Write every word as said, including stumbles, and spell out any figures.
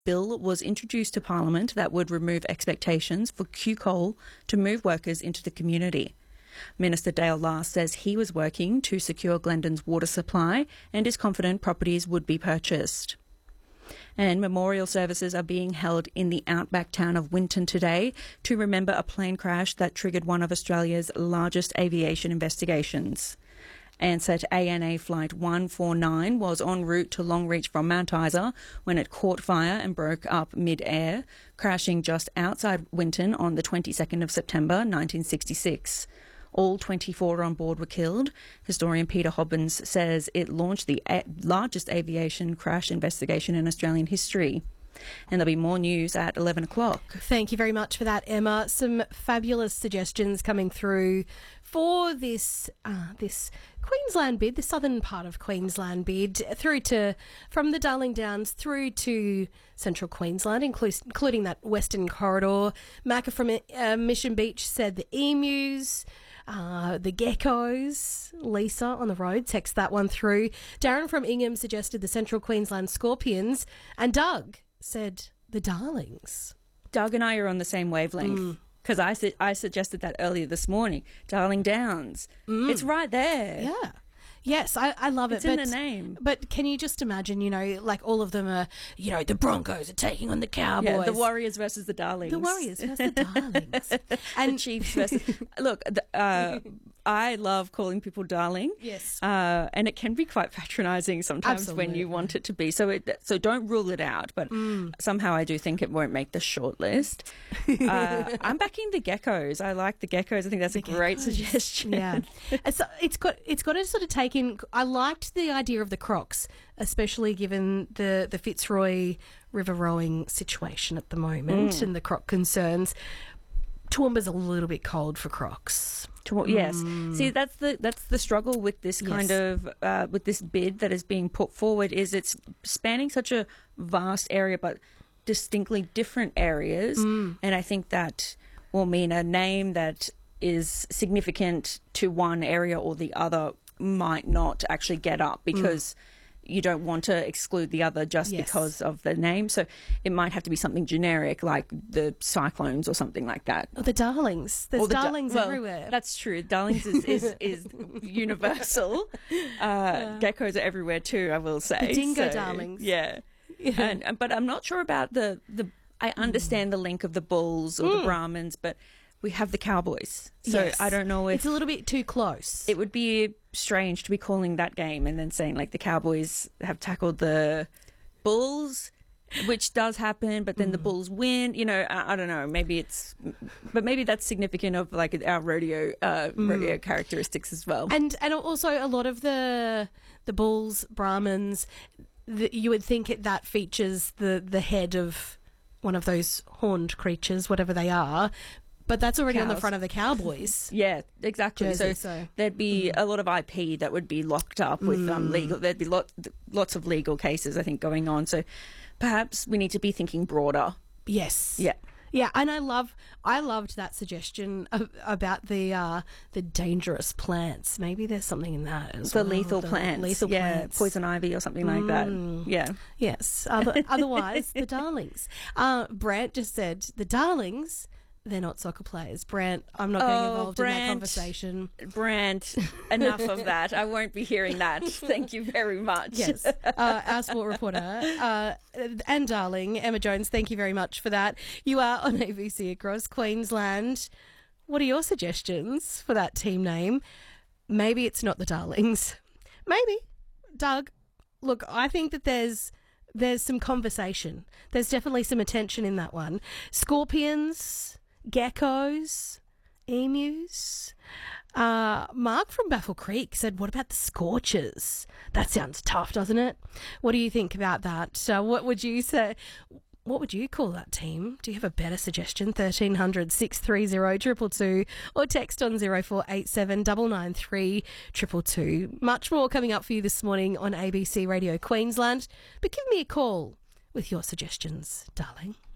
bill was introduced to Parliament that would remove expectations for Q Coal to move workers into the community. Minister Dale Last says he was working to secure Glendon's water supply and is confident properties would be purchased. And memorial services are being held in the outback town of Winton today to remember a plane crash that triggered one of Australia's largest aviation investigations. Ansett A N A Flight one four nine was en route to Longreach from Mount Isa when it caught fire and broke up mid-air, crashing just outside Winton on the twenty-second of September nineteen sixty-six. All twenty-four on board were killed. Historian Peter Hobbins says it launched the a- largest aviation crash investigation in Australian history. And there'll be more news at eleven o'clock. Thank you very much for that, Emma. Some fabulous suggestions coming through for this uh, this Queensland bid, the southern part of Queensland bid, through to from the Darling Downs through to central Queensland, including, including that western corridor. Macca from uh, Mission Beach said the emus. Uh, the geckos. Lisa on the road, text that one through. Darren from Ingham suggested the Central Queensland Scorpions, and Doug said the Darlings. Doug and I are on the same wavelength because mm. I, su- I suggested that earlier this morning. Darling Downs. Mm. It's right there. Yeah. Yes, I, I love it. It's in the name. But can you just imagine, you know, like all of them are, you know, the Broncos are taking on the Cowboys. Yeah, the Warriors versus the Darlings. The Warriors versus the Darlings. And the Chiefs versus... Look, the, uh, I love calling people darling. Yes. Uh, and it can be quite patronising sometimes Absolutely. when you want it to be. So it, so don't rule it out. But mm. somehow I do think it won't make the short list. Uh, I'm backing the Geckos. I like the Geckos. I think that's the a geckos. great suggestion. Yeah. It's, it's got it's got to sort of take in... I liked the idea of the Crocs, especially given the, the Fitzroy river rowing situation at the moment mm. and the Croc concerns. Toowoomba's a little bit cold for Crocs. To, yes. Mm. See, that's the that's the struggle with this kind yes. of uh, with this bid that is being put forward. Is it's spanning such a vast area, but distinctly different areas, mm. and I think that will mean a name that is significant to one area or the other might not actually get up because. Mm. You don't want to exclude the other just yes. because of the name. So it might have to be something generic like the Cyclones or something like that. Or the Darlings. There's the Darlings da- well, everywhere. That's true. Darlings is, is, is universal. Uh, yeah. Geckos are everywhere too, I will say. The Dingo so, Darlings. Yeah. yeah. And, but I'm not sure about the... the I understand mm. the link of the Bulls or mm. the Brahmins, but... We have the Cowboys. So yes. I don't know if... It's a little bit too close. It would be strange to be calling that game and then saying, like, the Cowboys have tackled the Bulls, which does happen, but then mm. the Bulls win. You know, I, I don't know. Maybe it's... But maybe that's significant of, like, our rodeo, uh, mm. rodeo characteristics as well. And and also a lot of the the Bulls, Brahmins, the, you would think it, that features the, the head of one of those horned creatures, whatever they are. But that's already Cows. on the front of the Cowboys. Yeah, exactly. Jersey, so, so there'd be mm. a lot of I P that would be locked up with mm. um, legal. There'd be lot, lots of legal cases, I think, going on. So perhaps we need to be thinking broader. Yes. Yeah. Yeah, and I love, I loved that suggestion of, about the uh, the dangerous plants. Maybe there's something in that as the well. Lethal the plants. Lethal yeah, plants. Poison ivy or something like mm. that. Yeah. Yes. Other, otherwise, the Darlings. Uh, Brant just said the Darlings. They're not soccer players. Brant, I'm not getting oh, involved Brant, in that conversation. Brant, enough of that. I won't be hearing that. Thank you very much. Yes. Uh, our sport reporter uh, and darling, Emma Jones, thank you very much for that. You are on A B C across Queensland. What are your suggestions for that team name? Maybe it's not the Darlings. Maybe. Doug, look, I think that there's... There's some conversation. There's definitely some attention in that one. Scorpions, geckos, emus. Uh, Mark from Baffle Creek said, what about the Scorchers? That sounds tough, doesn't it? What do you think about that? Uh, what would you say? What would you call that team? Do you have a better suggestion? thirteen hundred, six three zero, two two two or text on zero four eight seven, nine nine three, two two two. Much more coming up for you this morning on A B C Radio Queensland. But give me a call with your suggestions, darling.